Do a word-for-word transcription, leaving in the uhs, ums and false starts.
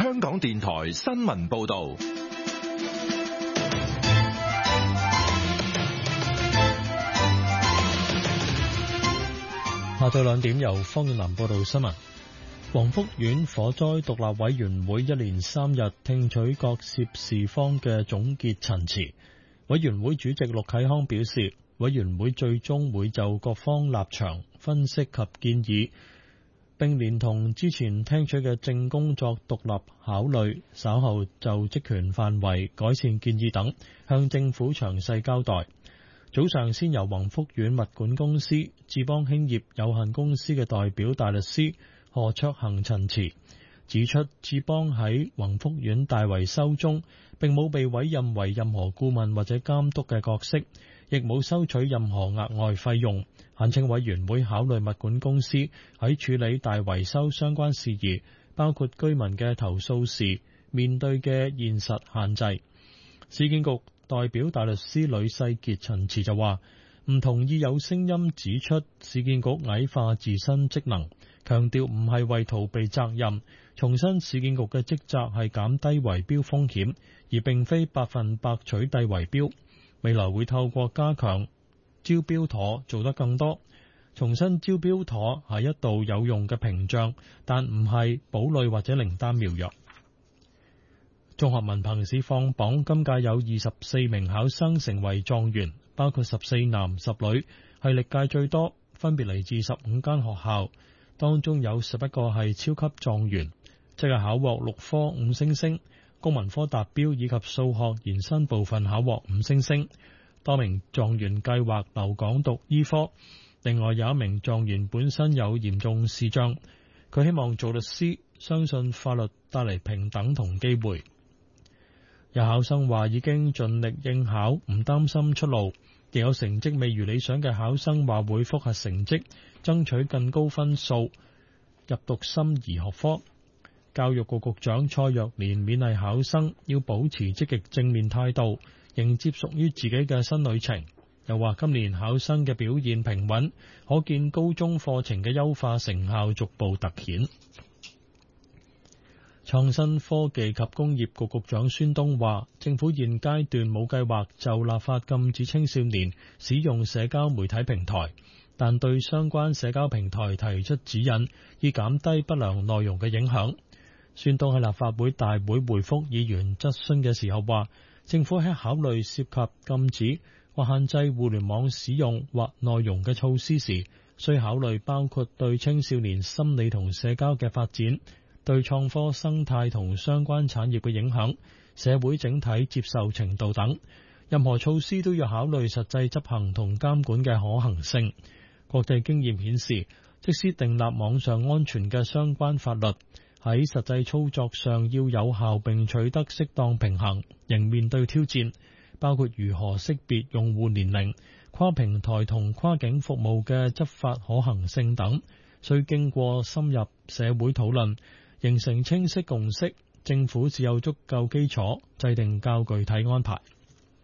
香港電台新聞報道。 下晝兩點由方遠南報道新聞。黃福苑火災獨立委員會一連三日聽取各涉事方嘅總結陳詞。委員會主席陸啟康表示，委員會最終會就各方立場分析及建議，並連同之前聽取嘅證供作獨立考慮，稍後就職權範圍、改善建議等向政府詳細交代。早上先由宏福苑物管公司智邦興業有限公司嘅代表大律師何卓恒陳詞，指出智邦喺宏福苑大維修中並冇被委任為任何顧問或者監督嘅角色，亦冇收取任何額外費用，懇請委員會考慮物管公司喺處理大維修相關事宜，包括居民嘅投訴時面對嘅現實限制。市建局代表大律師呂世傑陳詞就話，唔同意有聲音指出市建局矮化自身職能，強調唔係為逃避責任，重申市建局嘅職責係減低圍標風險，而並非百分百取締圍標。未來會透過加強招標妥做得更多，重申招標妥係一道有用嘅屏障，但唔係堡壘或者靈丹妙藥。中學文憑試放榜，今屆有二十四名考生成為狀元，包括十四男十女，係歷屆最多，分別嚟自十五間學校，當中有十一個係超級狀元，即係考獲六科五星星，公民科達標以及數學延伸部分考獲五星星。多名狀元計劃留港讀醫科，另外有一名狀元本身有嚴重視障，佢希望做律師，相信法律帶嚟平等同機會。有考生話已經盡力應考，唔擔心出路，亦有成績未如理想嘅考生話會複核成績，爭取更高分數入讀心儀學科。教育局局長蔡若蓮勉勵考生要保持積極正面態度，迎接屬於自己嘅新旅程。又話今年考生嘅表現平穩，可見高中課程嘅優化成效逐步突顯。創新科技及工業局局長孫東話，政府現階段冇計劃就立法禁止青少年使用社交媒體平台，但對相關社交平台提出指引，以減低不良內容嘅影響。孫東喺立法會大會回覆議員質詢嘅時候話，政府喺考慮涉及禁止或限制互聯網使用或內容嘅措施時，需考慮包括對青少年心理同社交嘅發展，對創科生態同相關產業嘅影響，社會整體接受程度等。任何措施都要考慮實際執行同監管嘅可行性。國際經驗顯示，即使訂立網上安全嘅相關法律，喺實際操作上要有效並取得適當平衡，仍面對挑戰，包括如何識別用戶年齡、跨平台同跨境服務嘅執法可行性等，需經過深入社會討論，形成清晰共識，政府只有足夠基礎制定較具體安排。